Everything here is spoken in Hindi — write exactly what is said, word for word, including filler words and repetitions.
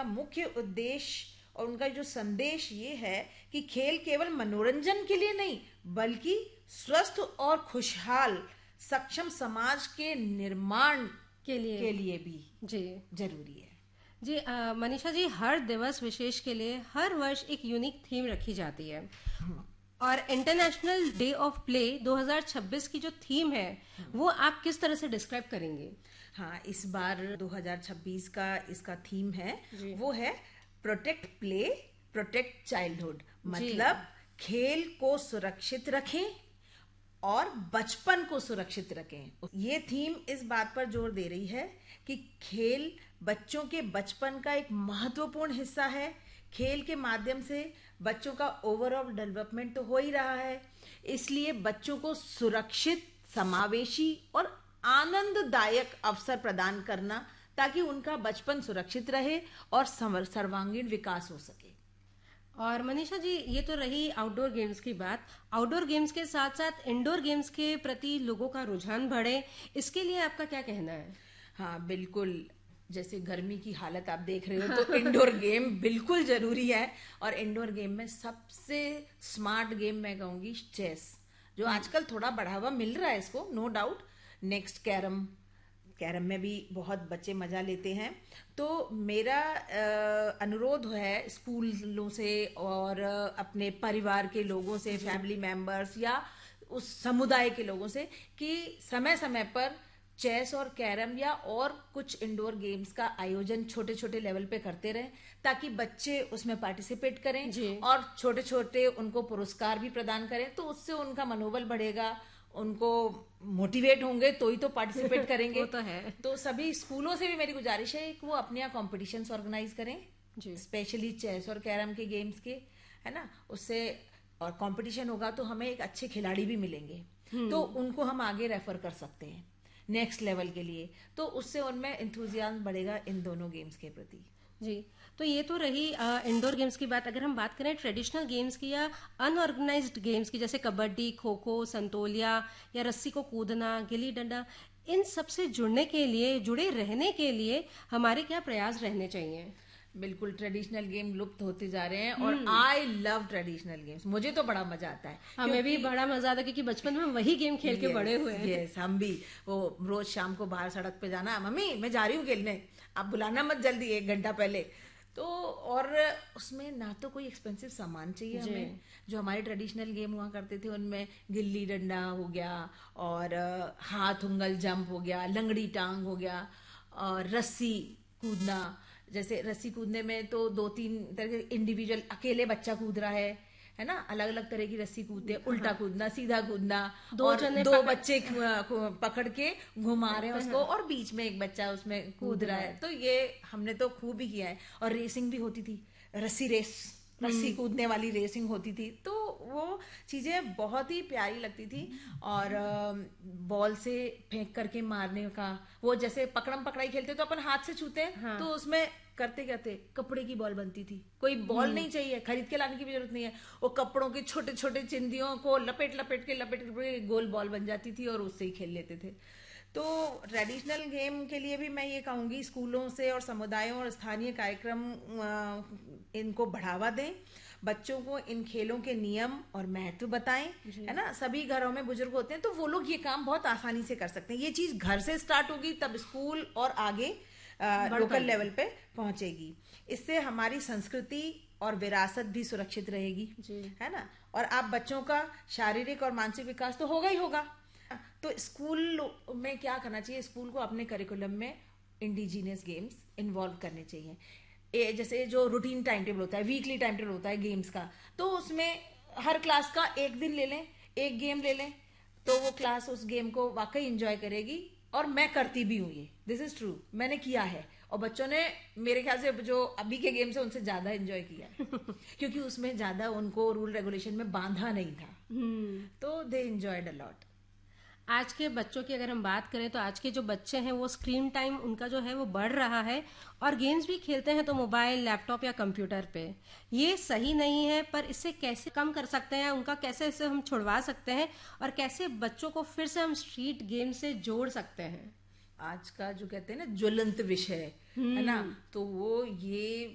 मुख्य उद्देश्य और उनका जो संदेश ये है कि खेल केवल मनोरंजन के लिए नहीं बल्कि स्वस्थ और खुशहाल सक्षम समाज के निर्माण के लिए के लिए भी जी जरूरी है। जी अ, मनीषा जी, हर दिवस विशेष के लिए हर वर्ष एक यूनिक थीम रखी जाती है और इंटरनेशनल डे ऑफ प्ले दो हज़ार छब्बीस की जो थीम है वो आप किस तरह से डिस्क्राइब करेंगे? हाँ, इस बार दो हज़ार छब्बीस का इसका थीम है वो है प्रोटेक्ट प्ले प्रोटेक्ट चाइल्डहुड, मतलब खेल को सुरक्षित रखें और बचपन को सुरक्षित रखें। ये थीम इस बात पर जोर दे रही है कि खेल बच्चों के बचपन का एक महत्वपूर्ण हिस्सा है। खेल के माध्यम से बच्चों का ओवरऑल डेवलपमेंट तो हो ही रहा है, इसलिए बच्चों को सुरक्षित, समावेशी और आनंददायक अवसर प्रदान करना ताकि उनका बचपन सुरक्षित रहे और सर्वांगीण विकास हो सके। और मनीषा जी, ये तो रही आउटडोर गेम्स की बात। आउटडोर गेम्स के साथ साथ इंडोर गेम्स के प्रति लोगों का रुझान बढ़े, इसके लिए आपका क्या कहना है? हाँ बिल्कुल, जैसे गर्मी की हालत आप देख रहे हो तो इंडोर गेम बिल्कुल जरूरी है। और इंडोर गेम में सबसे स्मार्ट गेम मैं कहूंगी चेस, जो आजकल थोड़ा बढ़ावा मिल रहा है इसको, no doubt. Next carrom, carrom में भी बहुत बच्चे मजा लेते हैं। तो मेरा आ, अनुरोध है स्कूलों से और अपने परिवार के लोगों से, फैमिली मेंबर्स या उस समुदाय के लोगों से कि समय समय पर चेस और कैरम या और कुछ इंडोर गेम्स का आयोजन छोटे छोटे लेवल पे करते रहें ताकि बच्चे उसमें पार्टिसिपेट करें और छोटे छोटे उनको पुरस्कार भी प्रदान करें, तो उससे उनका मनोबल बढ़ेगा, उनको मोटिवेट होंगे तो ही तो पार्टिसिपेट करेंगे। वो तो है। तो सभी स्कूलों से भी मेरी गुजारिश है कि वो अपने यहाँ कॉम्पिटिशन्स ऑर्गेनाइज करें, स्पेशली चेस और कैरम के गेम्स के, है ना। उससे और कंपटीशन होगा तो हमें एक अच्छे खिलाड़ी भी मिलेंगे, तो उनको हम आगे रेफर कर सकते हैं नेक्स्ट लेवल के लिए, तो उससे उनमें एंथुजियाज्म बढ़ेगा इन दोनों गेम्स के प्रति। जी, तो ये तो रही इंडोर गेम्स की बात। अगर हम बात करें ट्रेडिशनल गेम्स की या अनऑर्गेनाइज्ड गेम्स की, जैसे कबड्डी, खो खो, संतोलिया या रस्सी को कूदना, गिल्ली डंडा, इन सब से जुड़ने के लिए, जुड़े रहने के लिए हमारे क्या प्रयास रहने चाहिए? बिल्कुल, ट्रेडिशनल गेम लुप्त होते जा रहे हैं और आई लव ट्रेडिशनल गेम्स, मुझे तो बड़ा मजा आता है। हमें भी बड़ा मजा आता है क्योंकि बचपन में वही गेम खेल yes, के बड़े हुए हैं। yes, हम भी वो रोज शाम को बाहर सड़क पे जाना, मम्मी मैं जा रही हूँ खेलने, आप बुलाना मत जल्दी एक घंटा पहले। तो और उसमें ना तो कोई एक्सपेंसिव सामान चाहिए हमें, जो हमारे ट्रेडिशनल गेम हुआ करते थे उनमें गिल्ली डंडा हो गया और हाथ उंगल जंप हो गया, लंगड़ी टांग हो गया और रस्सी कूदना। जैसे रस्सी कूदने में तो दो तीन तरह के इंडिविजुअल, अकेले बच्चा कूद रहा है है ना, अलग अलग तरह की रस्सी कूदते हैं, उल्टा कूदना, सीधा कूदना, दो और दो पकड़... बच्चे पकड़ के घुमा रहे हैं उसको और बीच में एक बच्चा उसमें कूद रहा है। तो ये हमने तो खूब ही किया है। और रेसिंग भी होती थी, रस्सी रेस, रस्सी कूदने वाली रेसिंग होती थी, तो वो चीजें बहुत ही प्यारी लगती थी। और बॉल से फेंक करके मारने का, वो जैसे पकड़म पकड़ाई खेलते तो अपन हाथ से छूते हैं, हाँ। तो उसमें करते करते कपड़े की बॉल बनती थी, कोई बॉल नहीं चाहिए, खरीद के लाने की भी जरूरत नहीं है, वो कपड़ों के छोटे छोटे चिंदियों को लपेट लपेट के लपेट के गोल बॉल बन जाती थी और उससे ही खेल लेते थे। तो ट्रेडिशनल गेम के लिए भी मैं ये कहूंगी स्कूलों से और समुदायों और स्थानीय कार्यक्रम इनको बढ़ावा दें, बच्चों को इन खेलों के नियम और महत्व बताएं, है ना। सभी घरों में बुजुर्ग होते हैं तो वो लोग ये काम बहुत आसानी से कर सकते हैं। ये चीज घर से स्टार्ट होगी तब स्कूल और आगे लोकल लेवल पे पहुंचेगी। इससे हमारी संस्कृति और विरासत भी सुरक्षित रहेगी, है ना। और आप बच्चों का शारीरिक और मानसिक विकास तो होगा ही होगा। तो स्कूल में क्या करना चाहिए, स्कूल को अपने करिकुलम में इंडिजिनियस गेम्स इन्वॉल्व करने चाहिए। ए, जैसे जो रूटीन टाइम टेबल होता है, वीकली टाइम टेबल होता है गेम्स का, तो उसमें हर क्लास का एक दिन ले लें, एक गेम ले लें, तो वो क्लास उस गेम को वाकई एंजॉय करेगी। और मैं करती भी हूँ ये, दिस इज ट्रू, मैंने किया है और बच्चों ने मेरे ख्याल से जो अभी के गेम्स है उनसे ज्यादा एंजॉय किया क्योंकि उसमें ज्यादा उनको रूल रेगुलेशन में बांधा नहीं था, तो दे एंजॉयड अ लॉट। आज के बच्चों की अगर हम बात करें तो आज के जो बच्चे हैं वो स्क्रीन टाइम उनका जो है वो बढ़ रहा है और गेम्स भी खेलते हैं तो मोबाइल, लैपटॉप या कंप्यूटर पे। ये सही नहीं है, पर इससे कैसे कम कर सकते हैं, उनका कैसे इससे हम छुड़वा सकते हैं और कैसे बच्चों को फिर से हम स्ट्रीट गेम से जोड़ सकते हैं? आज का जो कहते हैं ना ज्वलंत विषय है ना, तो वो ये